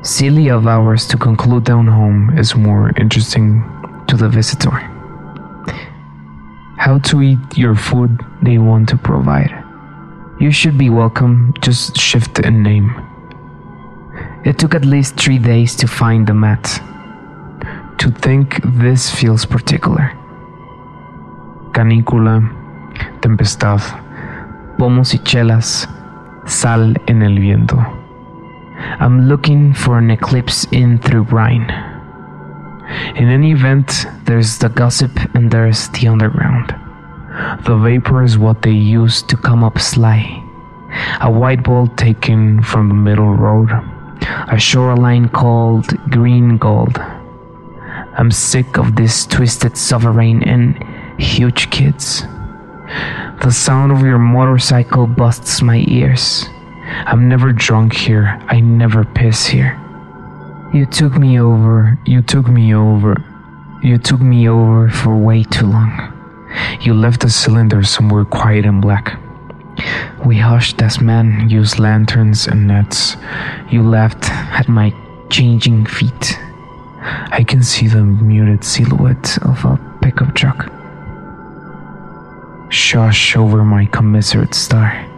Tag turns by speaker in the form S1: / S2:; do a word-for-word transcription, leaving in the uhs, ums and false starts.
S1: Silly of ours to conclude down home is more interesting to the visitor. How to eat your food they want to provide. You should be welcome, just shift in name. It took at least three days to find the mat. To think this feels particular. Canícula, tempestad, pomos y chelas, sal en el viento. I'm looking for an eclipse in through brine. In any event, there's the gossip and there's the underground. The vapor is what they use to come up sly. A white ball taken from the middle road. A shoreline called green gold. I'm sick of this twisted sovereign and huge kids. The sound of your motorcycle busts my ears. I'm never drunk here. I never piss here. You took me over. You took me over. You took me over for way too long. You left the cylinder somewhere quiet and black. We hushed as men used lanterns and nets. You laughed at my changing feet. I can see the muted silhouette of a pickup truck. Shush over my commiserate star.